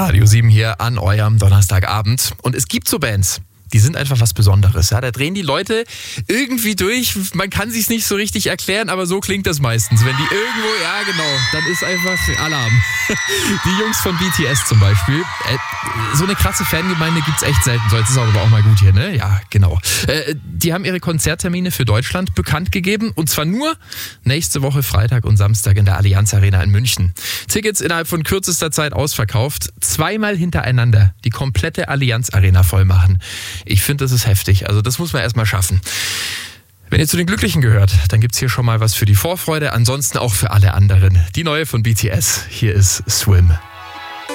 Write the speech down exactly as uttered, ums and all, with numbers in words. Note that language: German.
Radio sieben hier an eurem Donnerstagabend. Und es gibt so Bands, die sind einfach was Besonderes. Ja? Da drehen die Leute irgendwie durch. Man kann sich's nicht so richtig erklären, aber so klingt das meistens. Wenn die irgendwo, ja genau, dann ist einfach Alarm. Die Jungs von B T S zum Beispiel. Äh, so eine krasse Fangemeinde gibt's echt selten. So, jetzt ist aber auch mal gut hier, ne? Ja, genau. Äh, die haben ihre Konzerttermine für Deutschland bekannt gegeben. Und zwar nur nächste Woche Freitag und Samstag in der Allianz Arena in München. Tickets innerhalb von kürzester Zeit ausverkauft. Zweimal hintereinander die komplette Allianz Arena voll machen. Ich finde, das ist heftig. Also das muss man erstmal schaffen. Wenn ihr zu den Glücklichen gehört, dann gibt's hier schon mal was für die Vorfreude. Ansonsten auch für alle anderen. Die neue von B T S. Hier ist Swim.